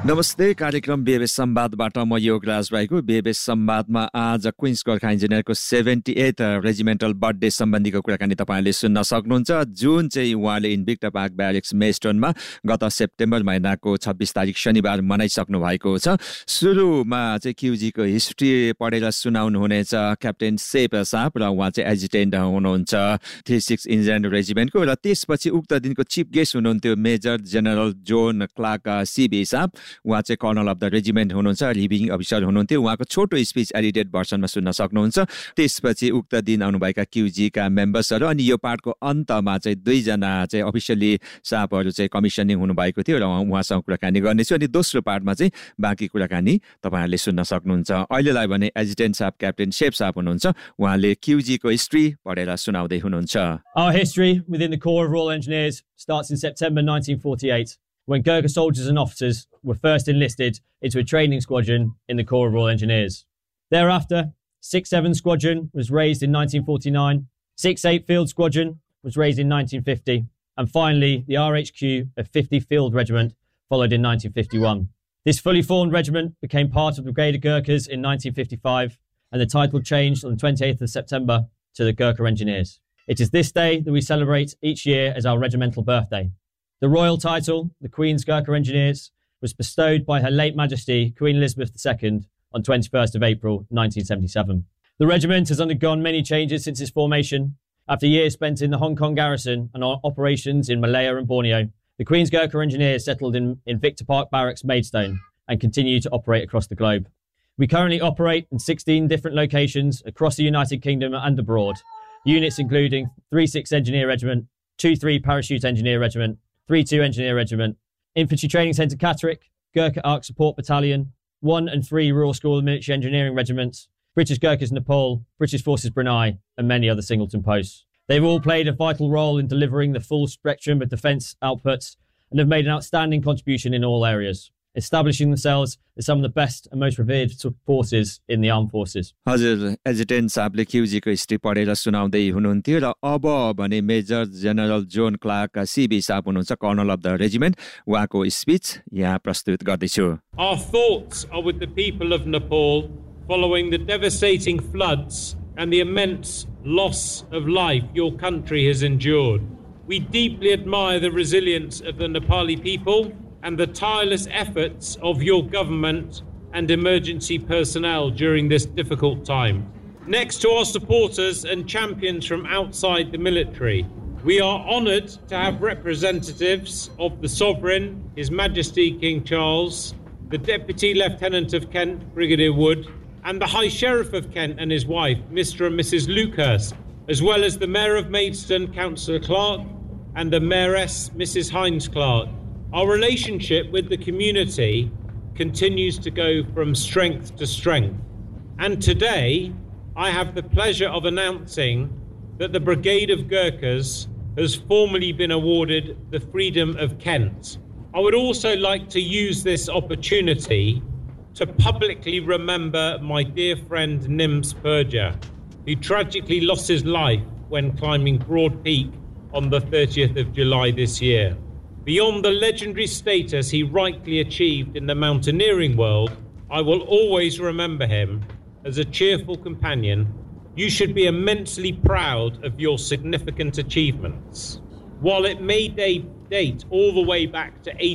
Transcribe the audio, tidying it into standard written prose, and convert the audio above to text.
नमस्ते कार्यक्रम बेबेस संवादबाट म योगराज भाइको बेबेस संवादमा आज queens Gorkha इन्जिनियरको 78th regimental birthday सम्बन्धीको कुराकानी तपाईँले सुन्न सक्नुहुन्छ जुन चाहिँ उहाँले इन्भिक्टा पार्क ब्यारेक्स मेस्टोनमा गत सेप्टेम्बर महिनाको 26 तारिक शनिबार मनाइसक्नु भएको छ। सुरुमा चाहिँ क्युजीको हिस्ट्री पढेर सुनाउनु हुनेछ क्याप्टेन सेप साहब र उहाँ चाहिँ एजिटेन्ट हुनुहुन्छ 36 इन्जिनियर रेजिमेन्टको र त्यसपछि उक्त दिनको चिफ गेस्ट हुनुहुन्थ्यो major general zone Clark Sibi साहब। उहाँ चाहिँ कर्नल अफ द रेजिमेन्ट हुनुहुन्छ, रिभिङ अफिसर हुनुहुन्थ्यो। उहाँको छोटो स्पिच एडिटेड भर्सनमा सुन्न सक्नुहुन्छ। त्यसपछि उक्त दिन आउनुभएका क्युजीका मेम्बर्सहरू अनि यो पार्टको अन्तमा चाहिँ 2 जना चाहिँ अफिसियली साहबहरू चाहिँ कमिसनिङ हुनुभएको थियो र उहाँसँग कुराकानी गर्नेछु अनि दोस्रो पार्टमा चाहिँ बाँकी कुराकानी तपाईँहरूले सुन्न सक्नुहुन्छ। अहिलेलाई भने एजिटेन्ट साहब क्याप्टेन सेप साहब हुनुहुन्छ, उहाँले क्युजीको हिस्ट्री पढेर सुनाउँदै हुनुहुन्छ। Our history within the Corps of Royal Engineers starts in September 1948. When Gurkha soldiers and officers were first enlisted into a training squadron in the Corps of Royal Engineers. Thereafter, 6-7 Squadron was raised in 1949, 6-8 Field Squadron was raised in 1950, and finally the RHQ of 50 Field Regiment followed in 1951. This fully formed regiment became part of Brigade of Gurkhas in 1955, and the title changed on the 28th of September to the Gurkha Engineers. It is this day that we celebrate each year as our regimental birthday. The royal title, the Queen's Gurkha Engineers, was bestowed by Her late Majesty Queen Elizabeth II on 21st of April 1977. The regiment has undergone many changes since its formation. After years spent in the Hong Kong garrison and operations in Malaya and Borneo, the Queen's Gurkha Engineers settled in Victor Park Barracks, Maidstone, and continue to operate across the globe. We currently operate in 16 different locations across the United Kingdom and abroad. Units including 3-6 Engineer Regiment, 2-3 Parachute Engineer Regiment, 3-2 Engineer Regiment, Infantry Training Centre Catterick, Gurkha Ark Support Battalion, 1 and 3 Royal School of Military Engineering Regiments, British Gurkhas Nepal, British Forces Brunei, and many other singleton posts. They've all played a vital role in delivering the full spectrum of defence outputs and have made an outstanding contribution in all areas, establishing themselves as some of the best and most revered forces in the armed forces. हजुर एजिटेन्ट साहबले क्युजीको history पढेर सुनाउँदै हुनुहुन्थ्यो र अब भने major general zone Clark Sibi साहब हुनुहुन्छ colonel of the regiment, उहाँको speech यहाँ प्रस्तुत गर्दैछु। Our thoughts are with the people of Nepal following the devastating floods and the immense loss of life your country has endured. We deeply admire the resilience of the Nepali people and the tireless efforts of your government and emergency personnel during this difficult time. Next to our supporters and champions from outside the military, we are honoured to have representatives of the Sovereign, His Majesty King Charles, the Deputy Lieutenant of Kent, Brigadier Wood, and the High Sheriff of Kent and his wife, Mr. and Mrs. Lucas, as well as the Mayor of Maidstone, Councillor Clark, and the Mayoress, Mrs. Hines Clark. Our relationship with the community continues to go from strength to strength. And today, I have the pleasure of announcing that the Brigade of Gurkhas has formally been awarded the Freedom of Kent. I would also like to use this opportunity to publicly remember my dear friend Nims Purja, who tragically lost his life when climbing Broad Peak on the 30th of July this year. Beyond the legendary status he rightly achieved in the mountaineering world, I will always remember him as a cheerful companion. You should be immensely proud of your significant achievements. While it may date all the way back to